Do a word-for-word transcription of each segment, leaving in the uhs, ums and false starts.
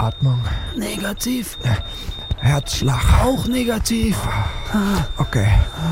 Atmung. Negativ. Herzschlag. Auch negativ. Okay.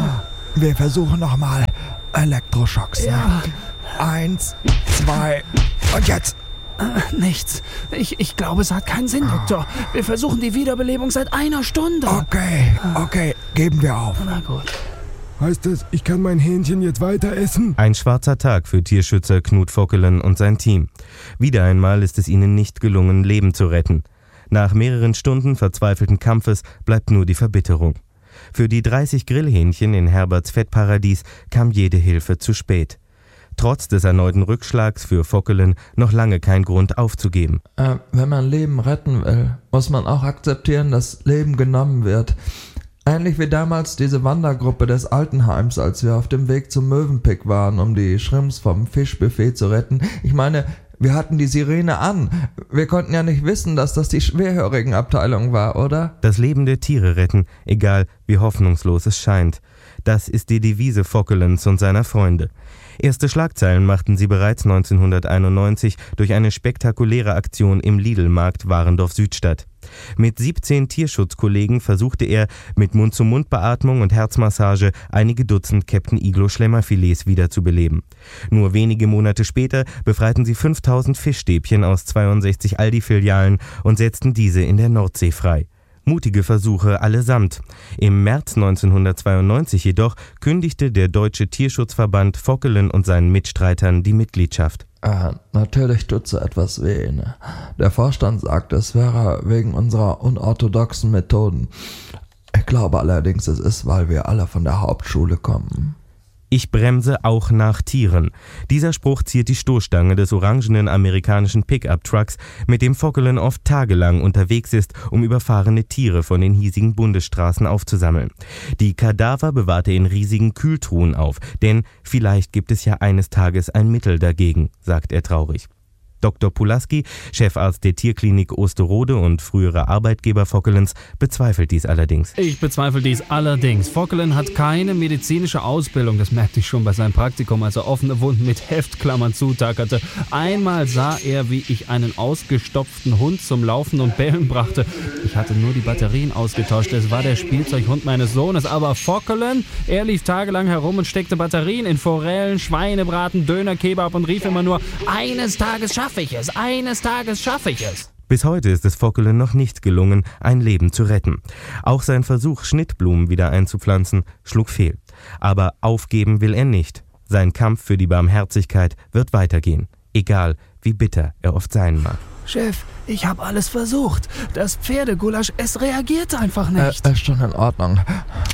Wir versuchen nochmal. Elektroschocks. Ja. Eins, zwei und jetzt. Äh, nichts. Ich, ich glaube, es hat keinen Sinn, Doktor. Wir versuchen die Wiederbelebung seit einer Stunde. Okay, okay, geben wir auf. Na gut. Heißt das, ich kann mein Hähnchen jetzt weiter essen? Ein schwarzer Tag für Tierschützer Knut Vockelen und sein Team. Wieder einmal ist es ihnen nicht gelungen, Leben zu retten. Nach mehreren Stunden verzweifelten Kampfes bleibt nur die Verbitterung. Für die dreißig Grillhähnchen in Herberts Fettparadies kam jede Hilfe zu spät. Trotz des erneuten Rückschlags für Vockelen noch lange kein Grund aufzugeben. Äh, wenn man Leben retten will, muss man auch akzeptieren, dass Leben genommen wird. Ähnlich wie damals diese Wandergruppe des Altenheims, als wir auf dem Weg zum Mövenpick waren, um die Shrimps vom Fischbuffet zu retten. Ich meine, wir hatten die Sirene an. Wir konnten ja nicht wissen, dass das die Schwerhörigenabteilung war, oder? Das Leben der Tiere retten, egal wie hoffnungslos es scheint. Das ist die Devise Vockelens und seiner Freunde. Erste Schlagzeilen machten sie bereits neunzehnhunderteinundneunzig durch eine spektakuläre Aktion im Lidl-Markt Warendorf-Südstadt. Mit siebzehn Tierschutzkollegen versuchte er mit Mund-zu-Mund-Beatmung und Herzmassage einige Dutzend Captain Iglo Schlemmerfilets wiederzubeleben. Nur wenige Monate später befreiten sie fünftausend Fischstäbchen aus zweiundsechzig Aldi-Filialen und setzten diese in der Nordsee frei. Mutige Versuche allesamt. Im März neunzehnhundertzweiundneunzig jedoch kündigte der Deutsche Tierschutzverband Vockelen und seinen Mitstreitern die Mitgliedschaft. Äh, natürlich tut so etwas weh. Ne? Der Vorstand sagt, es wäre wegen unserer unorthodoxen Methoden. Ich glaube allerdings, es ist, weil wir alle von der Hauptschule kommen. Ich bremse auch nach Tieren. Dieser Spruch ziert die Stoßstange des orangenen amerikanischen Pickup-Trucks, mit dem Vockelen oft tagelang unterwegs ist, um überfahrene Tiere von den hiesigen Bundesstraßen aufzusammeln. Die Kadaver bewahrt er in riesigen Kühltruhen auf, denn vielleicht gibt es ja eines Tages ein Mittel dagegen, sagt er traurig. Doktor Pulaski, Chefarzt der Tierklinik Osterode und früherer Arbeitgeber Vockelens, bezweifelt dies allerdings. Ich bezweifle dies allerdings. Vockelen hat keine medizinische Ausbildung. Das merkte ich schon bei seinem Praktikum, als er offene Wunden mit Heftklammern zutackerte. Einmal sah er, wie ich einen ausgestopften Hund zum Laufen und Bellen brachte. Ich hatte nur die Batterien ausgetauscht. Es war der Spielzeughund meines Sohnes. Aber Vockelen, er lief tagelang herum und steckte Batterien in Forellen, Schweinebraten, Döner, Kebab und rief immer nur, eines Tages schaffe ich es, eines Tages schaffe ich es. Bis heute ist es Vockelen noch nicht gelungen, ein Leben zu retten. Auch sein Versuch, Schnittblumen wieder einzupflanzen, schlug fehl. Aber aufgeben will er nicht. Sein Kampf für die Barmherzigkeit wird weitergehen, egal wie bitter er oft sein mag. Chef, ich habe alles versucht. Das Pferdegulasch, es reagiert einfach nicht. Äh, ist schon in Ordnung.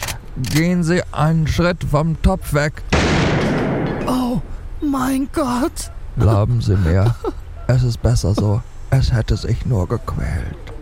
Gehen Sie einen Schritt vom Topf weg. Oh, mein Gott. Glauben Sie mir, es ist besser so. Es hätte sich nur gequält.